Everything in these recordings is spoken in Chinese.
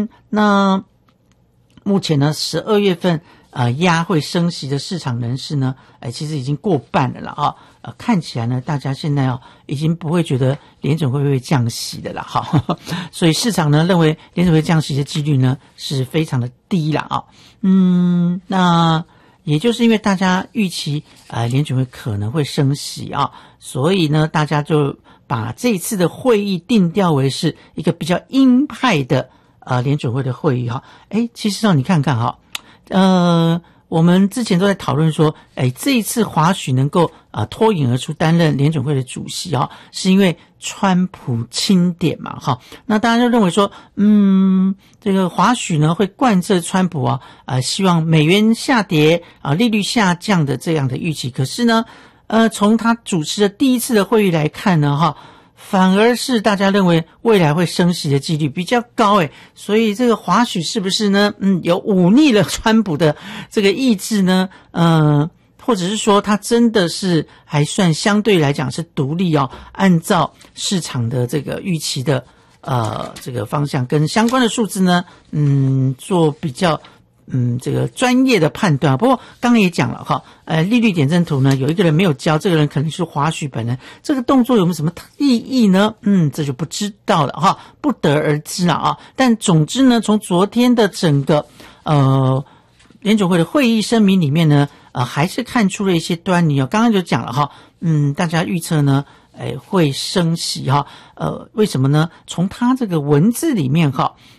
那目前呢12月份压会升息的市场人士呢，其实已经过半了啦看起来呢，大家现在已经不会觉得联准会降息的啦所以市场呢认为联准会降息的几率呢是非常的低啦那也就是因为大家预期联准会可能会升息所以呢大家就把这一次的会议定调为是一个比较鹰派的联准会的会议其实你看看我们之前都在讨论说这一次华许能够脱颖而出担任联准会的主席是因为川普钦点嘛那大家就认为说这个华许呢会贯彻川普希望美元下跌利率下降的这样的预期。可是呢从他主持的第一次的会议来看呢反而是大家认为未来会升息的几率比较高所以这个华许是不是呢有忤逆了川普的这个意志呢或者是说他真的是还算相对来讲是独立按照市场的这个预期的这个方向跟相关的数字呢做比较这个专业的判断。不过刚刚也讲了利率点阵图呢有一个人没有交，这个人可能是华许本人，这个动作有没有什么意义呢这就不知道了不得而知了但总之呢从昨天的整个联准会的会议声明里面呢还是看出了一些端倪刚刚就讲了大家预测呢会升息为什么呢？从他这个文字里面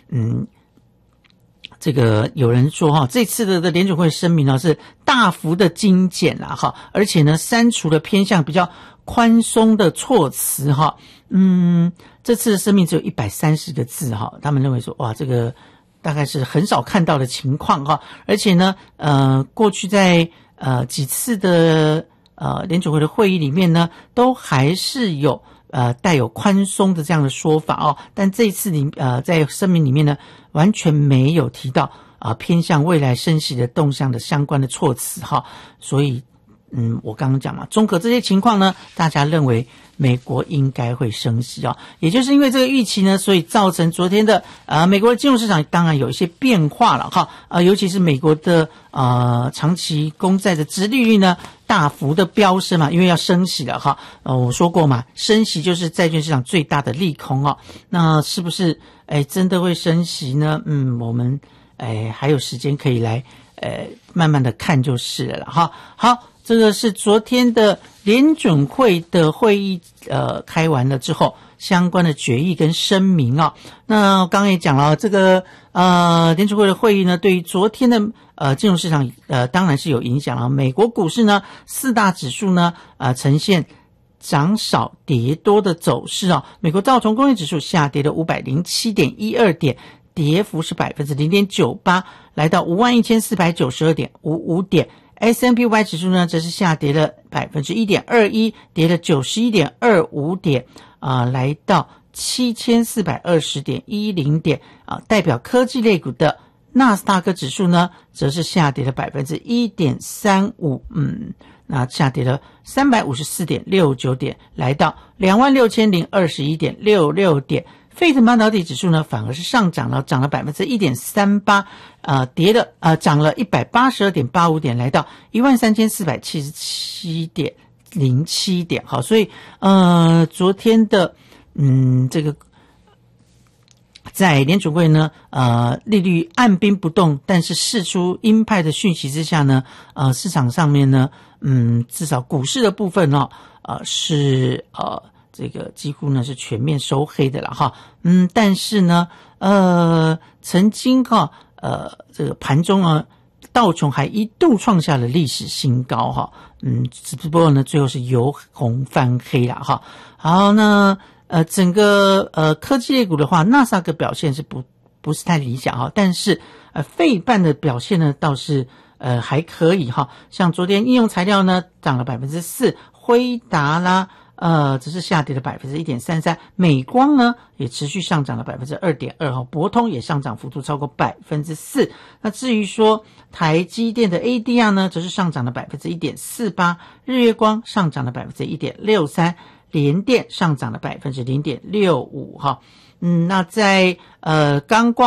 这个有人说这次的联准会声明是大幅的精简啦而且呢删除了偏向比较宽松的措辞这次的声明只有130个字他们认为说哇这个大概是很少看到的情况而且呢过去在几次的联准会的会议里面呢都还是有带有宽松的这样的说法但这一次在声明里面呢完全没有提到偏向未来升息的动向的相关的措辞所以我刚刚讲嘛，综合这些情况呢，大家认为美国应该会升息也就是因为这个预期呢，所以造成昨天的美国的金融市场当然有一些变化了尤其是美国的长期公债的殖利率呢大幅的飙升嘛，因为要升息了我说过嘛，升息就是债券市场最大的利空那是不是真的会升息呢？我们还有时间可以来慢慢的看就是了好，这个是昨天的联准会的会议开完了之后相关的决议跟声明那刚刚也讲了这个联准会的会议呢对于昨天的金融市场当然是有影响美国股市呢四大指数呢呈现涨少跌多的走势美国道琼工业指数下跌了 507.12 点，跌幅是 0.98%， 来到 51,492.55 点。S&P500 指数呢则是下跌了 1.21%， 跌了 91.25 点来到 7,420.10 点代表科技类股的纳斯达克指数呢则是下跌了 1.35%， 那下跌了 354.69 点，来到 26,021.66 点。费城半导体指数呢反而是上涨了，涨了 1.38%， 涨了 182.85 点，来到 13,477.07 点。好，所以昨天的这个在联储会呢利率按兵不动，但是释出鹰派的讯息之下呢市场上面呢至少股市的部分是这个几乎呢是全面收黑的了但是呢曾经这个盘中道琼还一度创下了历史新高只不过呢最后是由红翻黑了好，那整个科技类股的话，纳斯达克表现是不是太理想但是费半的表现呢倒是还可以像昨天应用材料呢涨了 4%， 辉达啦只是下跌了 1.33%， 美光呢也持续上涨了 2.2%， 博通也上涨幅度超过 4%。 那至于说台积电的 ADR 呢则是上涨了 1.48%， 日月光上涨了 1.63%， 联电上涨了 0.65%。 那在刚挂